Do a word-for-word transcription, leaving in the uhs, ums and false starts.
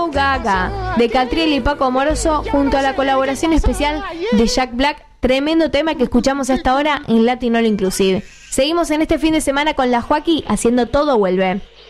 Gaga de Catriel y Paco Amoroso junto a la colaboración especial de Jack Black. Tremendo tema que escuchamos hasta ahora en Latin All Inclusive. Seguimos en este fin de semana con la Joaquí haciendo Todo Vuelve.